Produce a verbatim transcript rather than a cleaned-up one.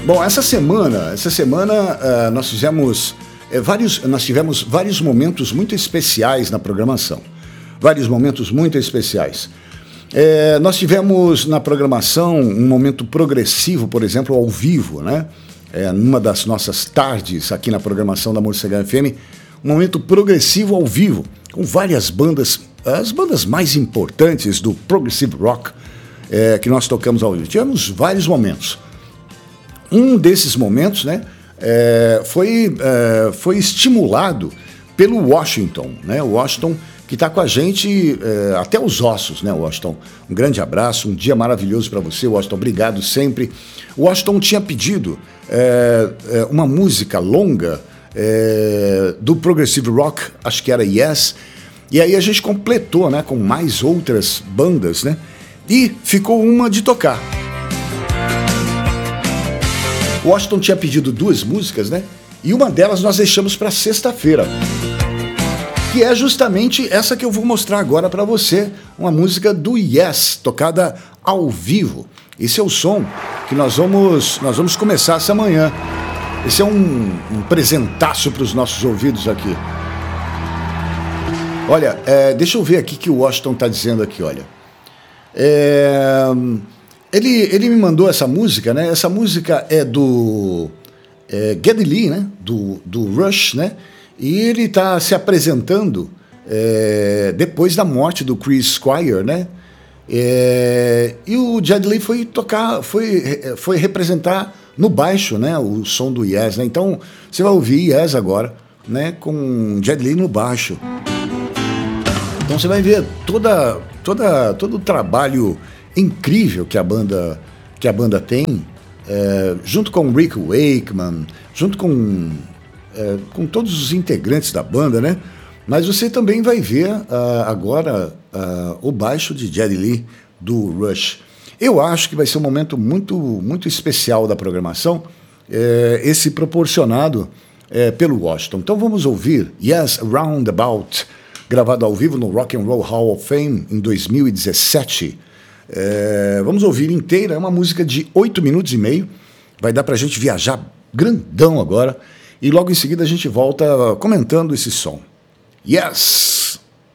Bom, essa semana, essa semana uh, nós fizemos uh, vários, nós tivemos vários momentos muito especiais na programação. Vários momentos muito especiais. É, nós tivemos na programação um momento progressivo, por exemplo, ao vivo, né? É, numa das nossas tardes aqui na programação da Morcegão F M, um momento progressivo ao vivo, com várias bandas, as bandas mais importantes do Progressive Rock é, que nós tocamos ao vivo. Tivemos vários momentos. Um desses momentos, né, é, foi, é, foi estimulado pelo Washington, né? O Washington que está com a gente é, até os ossos, né, Washington? Um grande abraço, um dia maravilhoso para você, Washington, obrigado sempre. O Washington tinha pedido é, é, uma música longa é, do Progressive Rock, acho que era Yes, e aí a gente completou, né, com mais outras bandas, né, e ficou uma de tocar. O Washington tinha pedido duas músicas, né, e uma delas nós deixamos para sexta-feira, que é justamente essa que eu vou mostrar agora para você, uma música do Yes, tocada ao vivo. Esse é o som que nós vamos, nós vamos começar essa manhã. Esse é um, um presentaço para os nossos ouvidos aqui. Olha, é, deixa eu ver aqui o que o Washington está dizendo aqui, olha. É, ele, ele me mandou essa música, né? Essa música é do é, Geddy Lee, né? Do, do Rush, né? E ele está se apresentando é, depois da morte do Chris Squire, né? É, e o Geddy Lee foi tocar, foi, foi representar no baixo, né? O som do Yes, né? Então você vai ouvir Yes agora, né? Com Geddy Lee no baixo. Então você vai ver toda, toda, todo o trabalho incrível que a banda, que a banda tem, é, junto com Rick Wakeman, junto com É, com todos os integrantes da banda, né? Mas você também vai ver uh, agora uh, o baixo de Geddy Lee do Rush. Eu acho que vai ser um momento muito, muito especial da programação, é, esse proporcionado é, pelo Washington. Então vamos ouvir Yes Roundabout, gravado ao vivo no Rock and Roll Hall of Fame em dois mil e dezessete. É, vamos ouvir inteira, é uma música de oito minutos e meio, vai dar pra gente viajar grandão agora. E logo em seguida a gente volta comentando esse som. Yes!